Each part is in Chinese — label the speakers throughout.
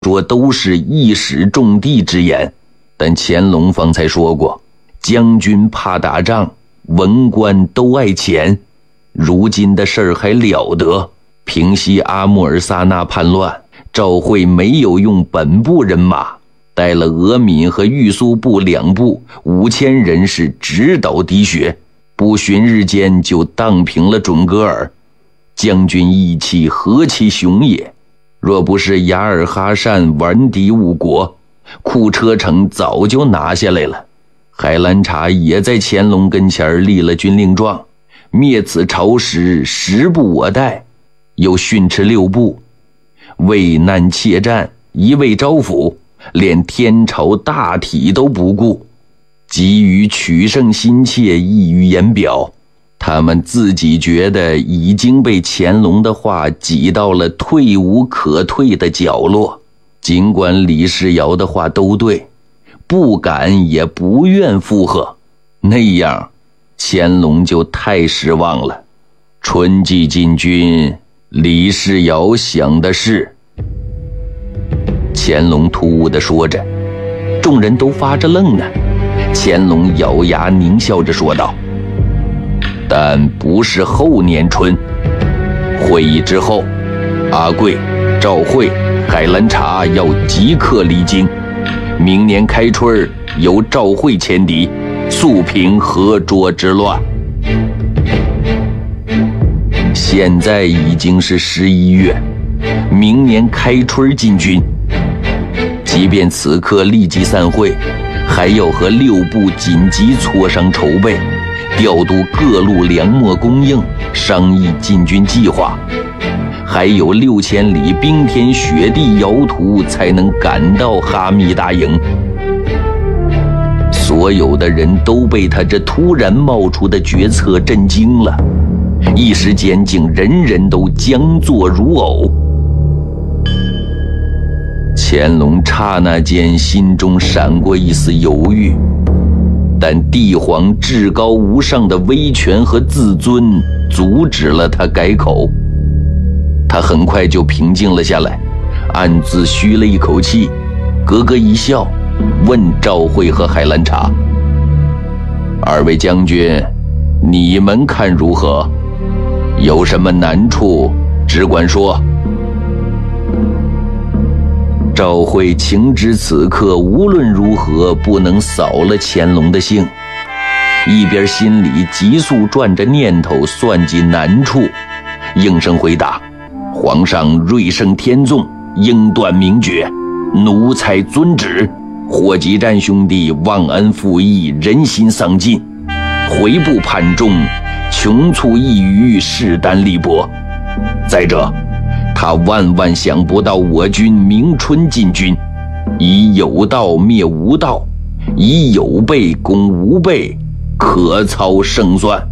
Speaker 1: 说都是一时种地之言，但乾隆方才说过，将军怕打仗，文官都爱钱，如今的事儿还了得？平息阿穆尔萨那叛乱，赵惠没有用本部人马，带了俄闽和豫苏部两部5000人是直捣滴血，不旬日间就荡平了准噶尔。将军义气何其雄也！若不是雅尔哈善顽敌误国，库车城早就拿下来了。海兰察也在乾隆跟前立了军令状，灭此朝时，时不我待，又训斥6部，畏难怯战，一味招抚，连天朝大体都不顾，急于取胜心切，溢于言表。他们自己觉得已经被乾隆的话挤到了退无可退的角落，尽管李世尧的话都对，不敢也不愿附和，那样乾隆就太失望了。春季进军，李世尧想的是。乾隆突兀地说着，众人都发着愣呢。乾隆咬牙狞笑着说道，但不是后年春，会议之后，阿贵、赵惠、海兰察要即刻离京，明年开春由赵惠牵敌，速平河涿之乱。现在已经是11月，明年开春进军，即便此刻立即散会，还要和6部紧急磋商筹备，调度各路粮秣供应，商议进军计划，还有6000里冰天雪地遥途才能赶到哈密大营。所有的人都被他这突然冒出的决策震惊了，一时间竟人人都僵坐如偶。乾隆刹那间心中闪过一丝犹豫，但帝皇至高无上的威权和自尊阻止了他改口。他很快就平静了下来，暗自吁了一口气，咯咯一笑，问赵惠和海兰察：“2位将军，你们看如何？有什么难处，只管说。”赵惠情知此刻无论如何不能扫了乾隆的兴，一边心里急速转着念头算计难处，应声回答：“皇上瑞圣天纵，英断明决，奴才遵旨。霍集占兄弟忘恩负义，人心丧尽，回不叛众，穷促一隅，势单力薄。再者，他万万想不到我军明春进军，以有道灭无道，以有备攻无备，可操胜算。”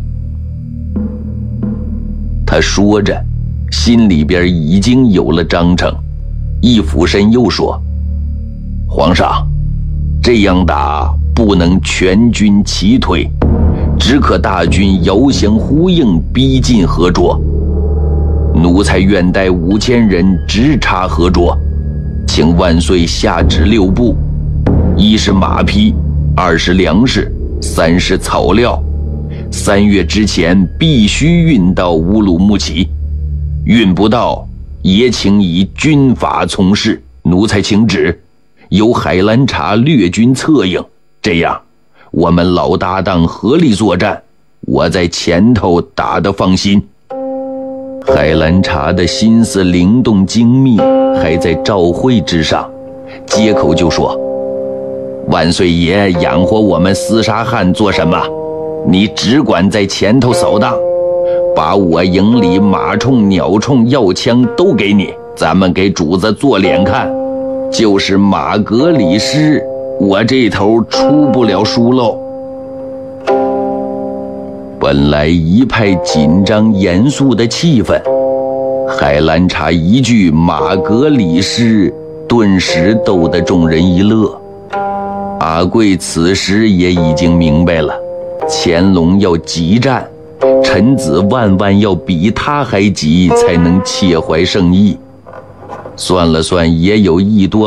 Speaker 1: 他说着，心里边已经有了章程，一俯身又说：“皇上，这样打不能全军齐退，只可大军遥相呼应，逼近河涿。奴才愿带5000人直插河涿，请万岁下旨6部：一是马匹，2是粮食，3是草料，3月之前必须运到乌鲁木齐，运不到也请以军法从事。奴才请旨，由海兰察略军策应，这样我们老搭档合力作战，我在前头打得放心。”海兰察的心思灵动精密，还在赵惠之上，接口就说：“万岁爷养活我们厮杀汉做什么？你只管在前头扫荡，把我营里马铳、鸟铳、药枪都给你，咱们给主子做脸看。就是马格里师，我这头出不了疏漏。”本来一派紧张严肃的气氛，海兰察一句马格里师，顿时逗得众人一乐。阿贵此时也已经明白了，乾隆要急战，臣子万万要比他还急，才能切怀圣意。 算了算，也有1多